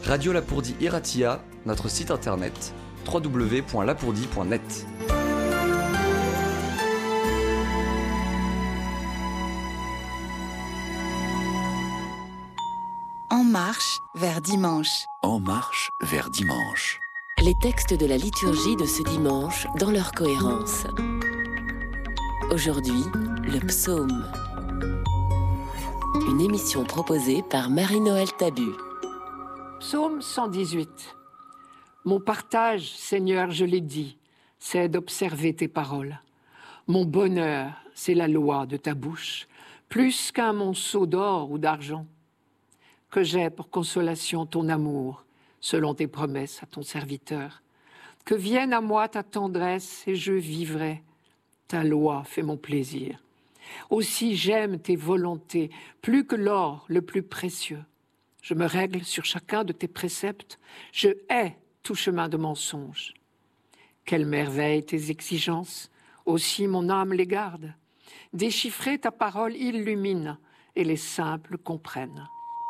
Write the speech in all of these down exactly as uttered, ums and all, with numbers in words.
Radio Lapourdie Iratia, notre site internet w w w point lapourdie point net. En marche vers dimanche. En marche vers dimanche. Les textes de la liturgie de ce dimanche dans leur cohérence. Aujourd'hui, le psaume. Une émission proposée par Marie-Noël Tabu. Psaume cent dix-huit. Mon partage, Seigneur, je l'ai dit, c'est d'observer tes paroles. Mon bonheur, c'est la loi de ta bouche, plus qu'un monceau d'or ou d'argent. Que j'ai pour consolation ton amour, selon tes promesses à ton serviteur. Que vienne à moi ta tendresse et je vivrai. Ta loi fait mon plaisir. Aussi j'aime tes volontés, plus que l'or le plus précieux. Je me règle sur chacun de tes préceptes. Je hais tout chemin de mensonge. Quelle merveille tes exigences, aussi mon âme les garde. Déchiffrer ta parole illumine et les simples comprennent.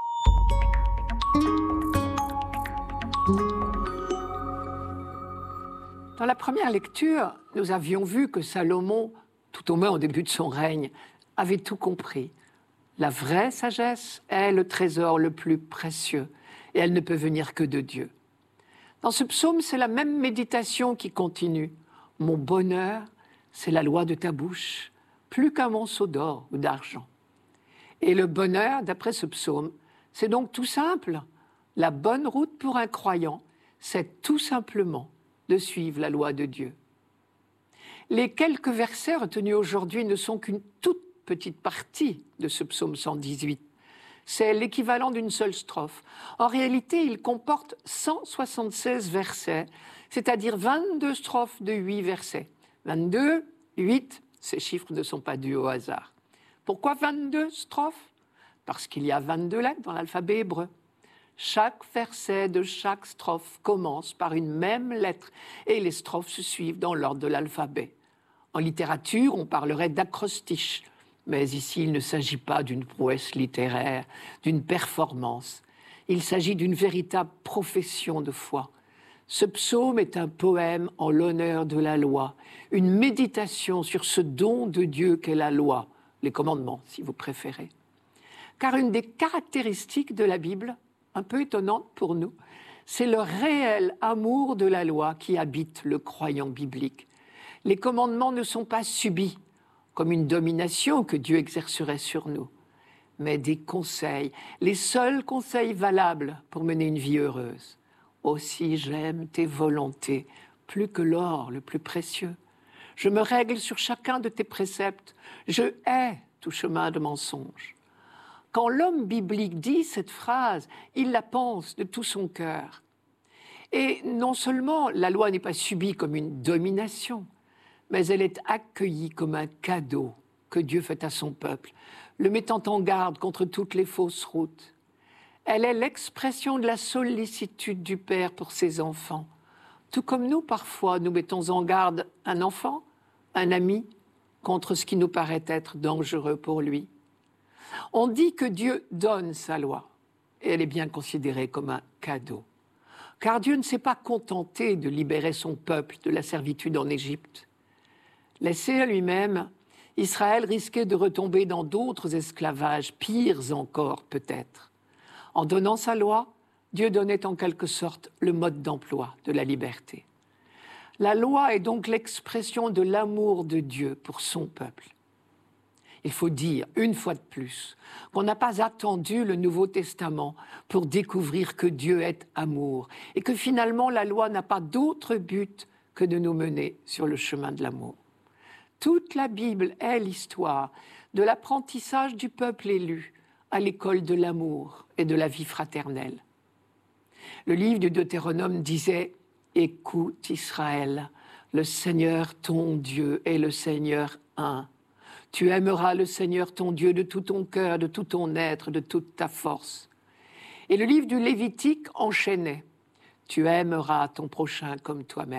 Dans la première lecture, nous avions vu que Salomon, tout au moins au début de son règne, avait tout compris. La vraie sagesse est le trésor le plus précieux et elle ne peut venir que de Dieu. Dans ce psaume, c'est la même méditation qui continue. Mon bonheur, c'est la loi de ta bouche, plus qu'un monceau d'or ou d'argent. Et le bonheur, d'après ce psaume, c'est donc tout simple. La bonne route pour un croyant, c'est tout simplement de suivre la loi de Dieu. Les quelques versets retenus aujourd'hui ne sont qu'une toute petite partie de ce psaume cent dix-huit. C'est l'équivalent d'une seule strophe. En réalité, il comporte cent soixante-seize versets, c'est-à-dire vingt-deux strophes de huit versets. vingt-deux, huit, ces chiffres ne sont pas dus au hasard. Pourquoi vingt-deux strophes ? Parce qu'il y a vingt-deux lettres dans l'alphabet hébreu. Chaque verset de chaque strophe commence par une même lettre et les strophes se suivent dans l'ordre de l'alphabet. En littérature, on parlerait d'acrostiche, mais ici, il ne s'agit pas d'une prouesse littéraire, d'une performance. Il s'agit d'une véritable profession de foi. Ce psaume est un poème en l'honneur de la loi, une méditation sur ce don de Dieu qu'est la loi, les commandements, si vous préférez. Car une des caractéristiques de la Bible, un peu étonnante pour nous, c'est le réel amour de la loi qui habite le croyant biblique. Les commandements ne sont pas subis, comme une domination que Dieu exercerait sur nous, mais des conseils, les seuls conseils valables pour mener une vie heureuse. Aussi j'aime tes volontés, plus que l'or le plus précieux. Je me règle sur chacun de tes préceptes, je hais tout chemin de mensonge. Quand l'homme biblique dit cette phrase, il la pense de tout son cœur. Et non seulement la loi n'est pas subie comme une domination, mais elle est accueillie comme un cadeau que Dieu fait à son peuple, le mettant en garde contre toutes les fausses routes. Elle est l'expression de la sollicitude du Père pour ses enfants, tout comme nous, parfois, nous mettons en garde un enfant, un ami, contre ce qui nous paraît être dangereux pour lui. On dit que Dieu donne sa loi, et elle est bien considérée comme un cadeau. Car Dieu ne s'est pas contenté de libérer son peuple de la servitude en Égypte. Laissé à lui-même, Israël risquait de retomber dans d'autres esclavages, pires encore peut-être. En donnant sa loi, Dieu donnait en quelque sorte le mode d'emploi de la liberté. La loi est donc l'expression de l'amour de Dieu pour son peuple. Il faut dire, une fois de plus, qu'on n'a pas attendu le Nouveau Testament pour découvrir que Dieu est amour et que finalement la loi n'a pas d'autre but que de nous mener sur le chemin de l'amour. Toute la Bible est l'histoire de l'apprentissage du peuple élu à l'école de l'amour et de la vie fraternelle. Le livre du Deutéronome disait « Écoute Israël, le Seigneur ton Dieu est le Seigneur un. Tu aimeras le Seigneur ton Dieu de tout ton cœur, de tout ton être, de toute ta force. » Et le livre du Lévitique enchaînait « Tu aimeras ton prochain comme toi-même. »